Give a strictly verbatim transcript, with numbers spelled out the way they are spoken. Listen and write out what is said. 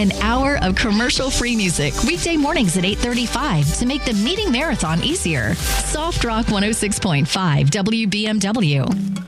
An hour of commercial-free music weekday mornings at eight thirty-five to make the meeting marathon easier. Soft Rock one oh six point five W B M W.